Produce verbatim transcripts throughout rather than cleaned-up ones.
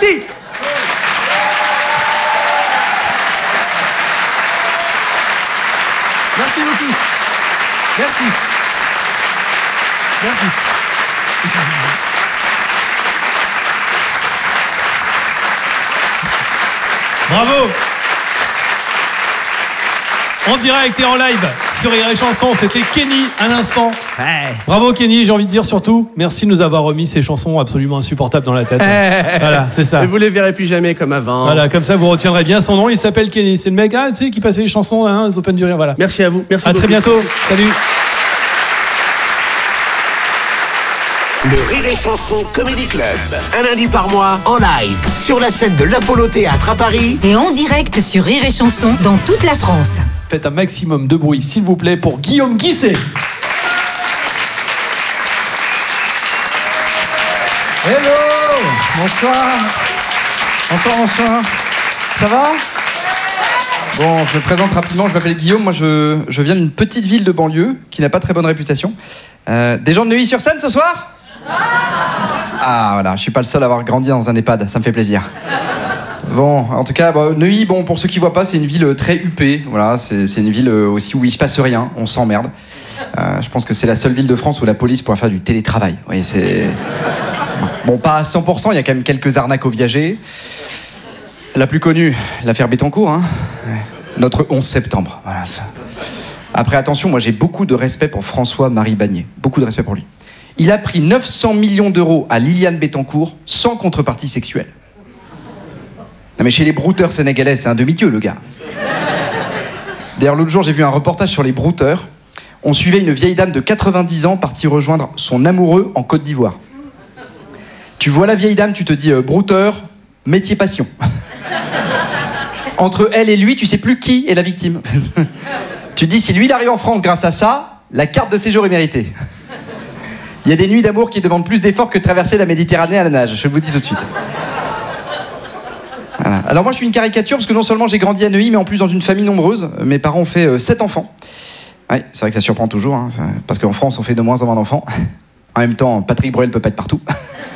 Merci. Merci beaucoup. Merci. Merci. Bravo. En direct et en live sur Rire et Chanson, c'était Kenny à l'instant. Hey. Bravo Kenny, j'ai envie de dire surtout, merci de nous avoir remis ces chansons absolument insupportables dans la tête. Hey. Voilà, c'est ça. Et vous les verrez plus jamais comme avant. Voilà, comme ça vous retiendrez bien son nom, il s'appelle Kenny. C'est le mec, ah, tu sais, qui passait les chansons, hein, les Open du Rire, voilà. Merci à vous. Merci à beaucoup. très bientôt, salut. Le Rire et Chanson Comedy Club, un lundi par mois, en live, sur la scène de l'Apollo Théâtre à Paris. Et en direct sur Rire et Chanson dans toute la France. Faites un maximum de bruit, s'il vous plaît, pour Guillaume Guisset. Hello. Bonsoir. Bonsoir, bonsoir. Ça va? Bon, je me présente rapidement, je m'appelle Guillaume, moi je, je viens d'une petite ville de banlieue qui n'a pas très bonne réputation. Euh, des gens de Neuilly-sur-Seine ce soir? Ah voilà, je suis pas le seul à avoir grandi dans un EHPAD, ça me fait plaisir. Bon, en tout cas, bah, Neuilly, bon, pour ceux qui voient pas, c'est une ville très huppée. Voilà, c'est, c'est une ville aussi où il se passe rien, on s'emmerde. Euh, je pense que c'est la seule ville de France où la police pourra faire du télétravail. Vous voyez, c'est... Bon, pas à cent pour cent, il y a quand même quelques arnaques aux viagers. La plus connue, l'affaire Bettencourt, hein. Notre onze septembre. Voilà, ça. Après, attention, moi j'ai beaucoup de respect pour François-Marie Bagné. Beaucoup de respect pour lui. Il a pris neuf cents millions d'euros à Liliane Bettencourt sans contrepartie sexuelle. Non mais chez les brouteurs sénégalais, c'est un demi-dieu le gars. D'ailleurs, l'autre jour, j'ai vu un reportage sur les brouteurs. On suivait une vieille dame de quatre-vingt-dix ans partie rejoindre son amoureux en Côte d'Ivoire. Tu vois la vieille dame, tu te dis euh, brouteur, métier passion. Entre elle et lui, tu sais plus qui est la victime. Tu te dis, si lui il arrive en France grâce à ça, la carte de séjour est méritée. Il y a des nuits d'amour qui demandent plus d'efforts que de traverser la Méditerranée à la nage, je vous le dis tout de suite. Voilà. Alors moi je suis une caricature parce que non seulement j'ai grandi à Neuilly, mais en plus dans une famille nombreuse. Mes parents ont fait euh, sept enfants. Ouais, c'est vrai que ça surprend toujours, hein, parce qu'en France on fait de moins en moins d'enfants. En même temps, Patrick Bruel peut pas être partout.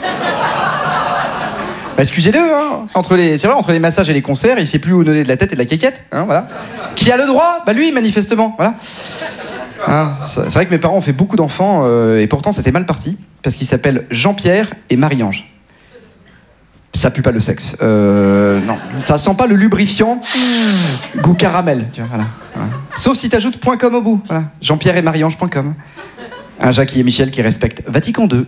Bah, excusez-le, hein, entre les, c'est vrai, entre les massages et les concerts, il sait plus où donner de la tête et de la quéquette, hein, voilà. Qui a le droit? Bah lui, manifestement, voilà. Hein, c'est vrai que mes parents ont fait beaucoup d'enfants, euh, et pourtant c'était mal parti, parce qu'ils s'appellent Jean-Pierre et Marie-Ange. Ça pue pas le sexe. Euh, non, ça sent pas le lubrifiant goût caramel, tu vois, voilà, voilà. Sauf si t'ajoutes .com au bout, voilà. Jean-Pierre et Marie-Ange point com. Un Jacques et Michel qui respectent Vatican deux.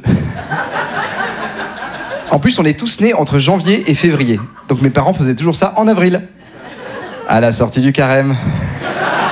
En plus, on est tous nés entre janvier et février. Donc mes parents faisaient toujours ça en avril. À la sortie du carême.